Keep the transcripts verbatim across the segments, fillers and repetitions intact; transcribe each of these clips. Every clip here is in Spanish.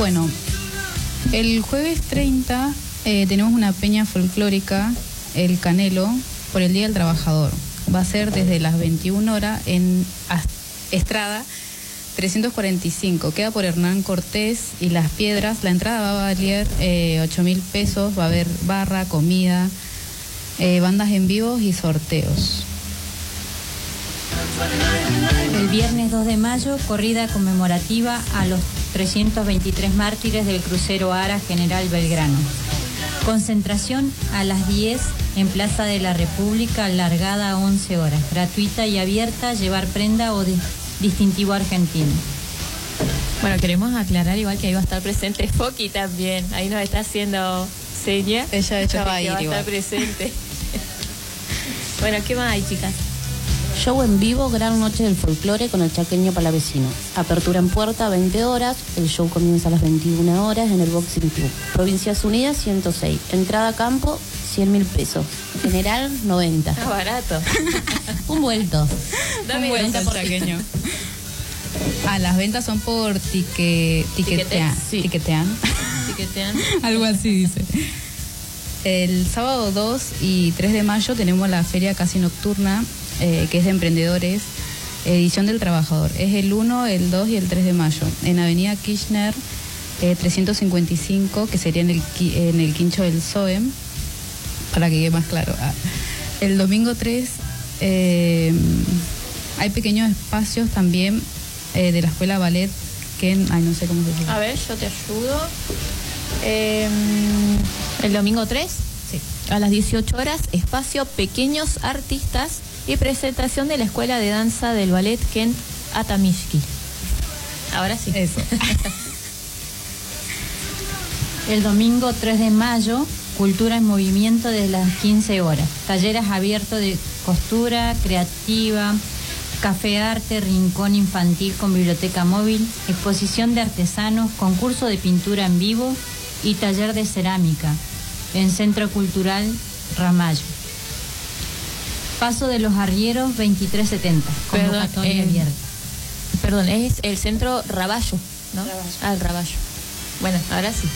Bueno, el jueves treinta eh, tenemos una peña folclórica, El Canelo, por el Día del Trabajador. Va a ser desde las veintiuna horas en Estrada trescientos cuarenta y cinco. Queda por Hernán Cortés y Las Piedras. La entrada va a valer eh, ocho mil pesos. Va a haber barra, comida, eh, bandas en vivo y sorteos. El viernes dos de mayo, corrida conmemorativa a los trescientos veintitrés mártires del crucero Ara General Belgrano. Concentración a las diez en Plaza de la República, largada a once horas. Gratuita y abierta, llevar prenda o de distintivo argentino. Bueno, queremos aclarar igual que ahí va a estar presente Foki también. Ahí nos está haciendo seña. Ella, ella va a ir va a igual. estar presente. Bueno, ¿qué más hay, chicas? Show en vivo, Gran Noche del Folclore con el Chaqueño Palavecino. Apertura en puerta, veinte horas. El show comienza a las veintiuna horas en el Boxing Club. Provincias Unidas, ciento seis. Entrada a campo, cien mil pesos. General, noventa. Ah, barato. Un vuelto. Dame Un vuelto por chaqueño. Ah, las ventas son por tique, tiquetean. Sí. Tiquetean. Tiquetean. Algo así dice. El sábado dos y tres de mayo tenemos la feria casi nocturna, eh, que es de emprendedores, edición del trabajador. Es el uno, el dos y el tres de mayo. En Avenida Kirchner, eh, trescientos cincuenta y cinco, que sería en el, en el quincho del S O E M, para que quede más claro. Ah. El domingo tres eh, hay pequeños espacios también eh, de la escuela ballet, que en, ay, no sé cómo se dice. A ver, yo te ayudo. Eh, el domingo tres, Sí. a las dieciocho horas, espacio Pequeños Artistas y presentación de la Escuela de Danza del Ballet Ken Atamishki. Ahora sí. Eso. El domingo tres de mayo, Cultura en Movimiento desde las quince horas. Talleres abiertos de costura, creativa, café arte, rincón infantil con biblioteca móvil, exposición de artesanos, concurso de pintura en vivo y taller de cerámica en Centro Cultural Ramallo. Paso de los Arrieros veintitrés setenta. Perdón, Convocatoria eh, abierta. Perdón, es el centro Raballo, ¿no? Raballo. Ah, el Raballo. Bueno, ahora sí.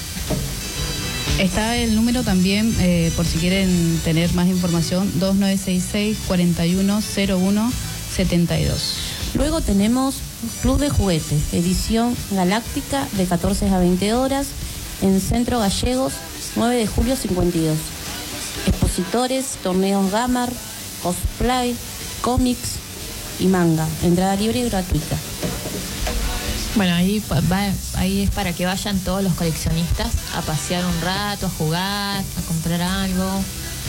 Está el número también, eh, por si quieren tener más información, dos nueve seis seis, cuatro uno cero uno siete dos. Luego tenemos Club de Juguetes, edición galáctica de catorce a veinte horas en Centro Gallegos, nueve de julio cincuenta y dos. Expositores, torneos Gamar, cosplay, cómics y manga. Entrada libre y gratuita. Bueno, ahí, va, ahí es para que vayan todos los coleccionistas a pasear un rato, a jugar, a comprar algo.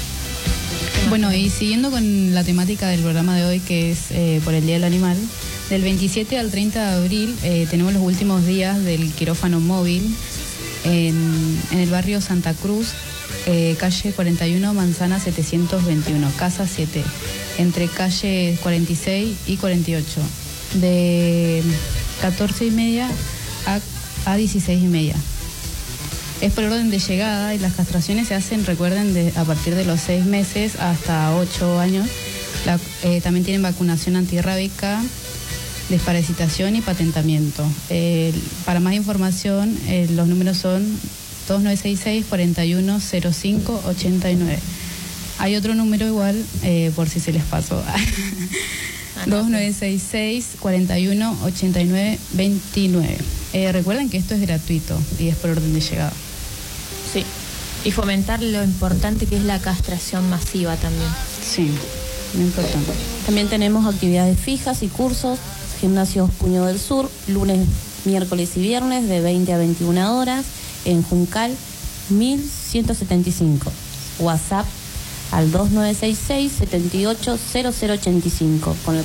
Bueno, y siguiendo con la temática del programa de hoy, que es eh, por el Día del Animal, del veintisiete al treinta de abril eh, tenemos los últimos días del quirófano móvil en, en el barrio Santa Cruz, eh, calle cuarenta y uno, manzana setecientos veintiuno, casa siete, entre calle cuarenta y seis y cuarenta y ocho, de catorce y media a, a dieciséis y media. Es por orden de llegada y las castraciones se hacen, recuerden, de, a partir de los seis meses hasta ocho años. La, eh, también tienen vacunación antirrábica, desparasitación y patentamiento. Eh, para más información, eh, los números son dos nueve seis seis, cuatro uno cero cinco, ocho nueve. Hay otro número igual, eh, por si se les pasó. dos nueve seis seis, cuatro uno ocho nueve dos nueve. Eh, recuerden que esto es gratuito y es por orden de llegada. Sí. Y fomentar lo importante que es la castración masiva también. Sí, muy importante. También tenemos actividades fijas y cursos. Gimnasios Puño del Sur, lunes, miércoles y viernes de veinte a veintiuna horas en Juncal mil ciento setenta y cinco. WhatsApp al dos nueve seis seis, siete ocho cero cero ocho cinco con el